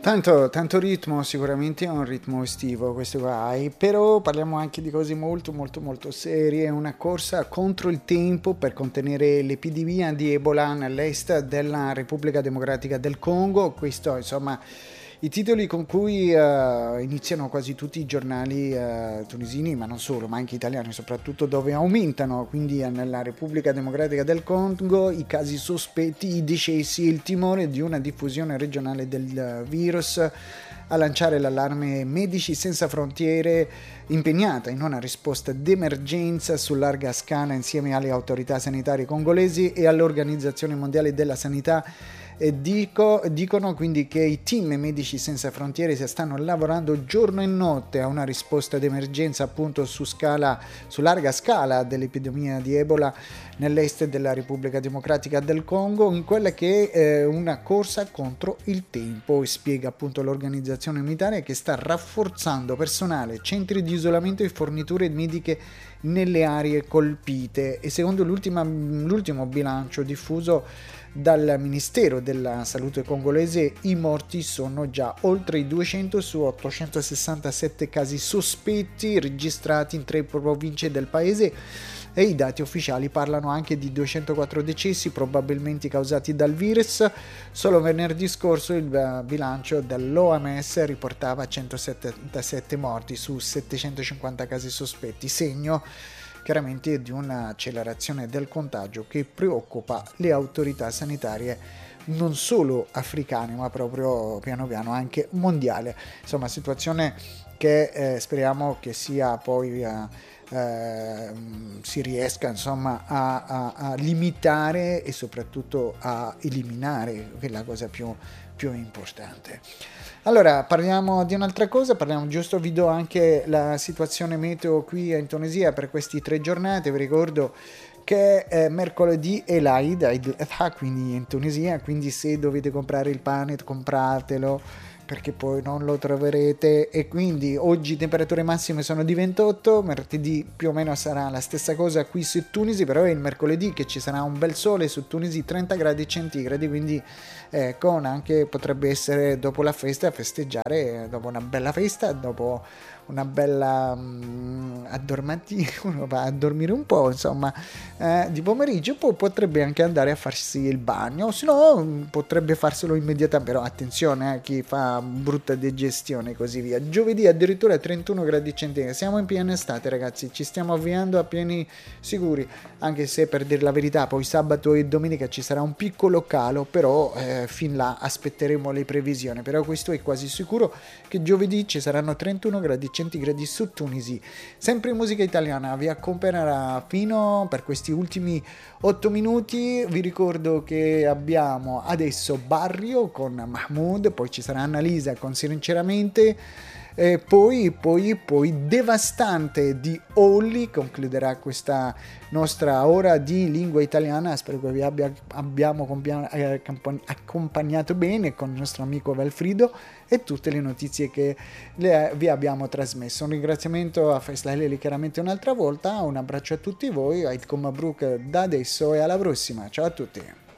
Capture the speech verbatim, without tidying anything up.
Tanto, tanto ritmo, sicuramente è un ritmo estivo questo qua, e però parliamo anche di cose molto molto molto serie, una corsa contro il tempo per contenere l'epidemia di Ebola nell'est della Repubblica Democratica del Congo. Questo insomma i titoli con cui eh, iniziano quasi tutti i giornali eh, tunisini, ma non solo, ma anche italiani soprattutto, dove aumentano quindi eh, nella Repubblica Democratica del Congo i casi sospetti, i decessi e il timore di una diffusione regionale del eh, virus. A lanciare l'allarme Medici Senza Frontiere, impegnata in una risposta d'emergenza su larga scala insieme alle autorità sanitarie congolesi e all'Organizzazione Mondiale della Sanità. E dico, dicono quindi che i team Medici Senza Frontiere si stanno lavorando giorno e notte a una risposta d'emergenza appunto su scala, su larga scala dell'epidemia di Ebola nell'est della Repubblica Democratica del Congo, in quella che è una corsa contro il tempo, e spiega appunto l'organizzazione militare che sta rafforzando personale, centri di isolamento e forniture mediche nelle aree colpite. E secondo l'ultimo bilancio diffuso dal Ministero della Salute congolese, i morti sono già oltre i duecento su ottocentosessantasette casi sospetti registrati in tre province del paese, e i dati ufficiali parlano anche di duecentoquattro decessi probabilmente causati dal virus. Solo venerdì scorso il bilancio dell'O M S riportava centosettantasette morti su settecentocinquanta casi sospetti, segno chiaramente di un'accelerazione del contagio che preoccupa le autorità sanitarie non solo africane ma proprio piano piano anche mondiale. Insomma, situazione che eh, speriamo che sia poi eh, eh, si riesca insomma a, a, a limitare e soprattutto a eliminare, che è la cosa più, più importante. Allora, parliamo di un'altra cosa, parliamo giusto, vi do anche la situazione meteo qui in Tunisia per queste tre giornate. Vi ricordo che è mercoledì è l'Eid, Eid al-Adha, quindi in Tunisia, quindi se dovete comprare il pane compratelo, perché poi non lo troverete. E quindi oggi temperature massime sono di ventotto, martedì più o meno sarà la stessa cosa qui su Tunisi, però è il mercoledì che ci sarà un bel sole su Tunisi, trenta gradi centigradi, quindi ecco, anche potrebbe essere dopo la festa, festeggiare, dopo una bella festa, dopo una bella um, addormenti, uno va a dormire un po', insomma, eh, di pomeriggio, poi potrebbe anche andare a farsi il bagno, o se no potrebbe farselo immediatamente, però attenzione a eh, chi fa brutta digestione e così via. Giovedì addirittura trentuno gradi centigradi, siamo in piena estate ragazzi, ci stiamo avviando a pieni sicuri, anche se per dire la verità poi sabato e domenica ci sarà un piccolo calo, però eh, fin là aspetteremo le previsioni, però questo è quasi sicuro che giovedì ci saranno trentuno gradi centigradi su Tunisi. Sempre in musica italiana vi accompagnerà fino per questi ultimi otto minuti. Vi ricordo che abbiamo adesso Barrio con Mahmood, poi ci sarà Annalisa con Sinceramente, e poi, poi, poi Devastante di Olli concluderà questa nostra ora di lingua italiana. Spero che vi abbia, abbiamo accompagnato bene con il nostro amico Valfrido e tutte le notizie che le, vi abbiamo trasmesso. Un ringraziamento a Faisal chiaramente un'altra volta, un abbraccio a tutti voi, Aid Mabruk da adesso e alla prossima, ciao a tutti.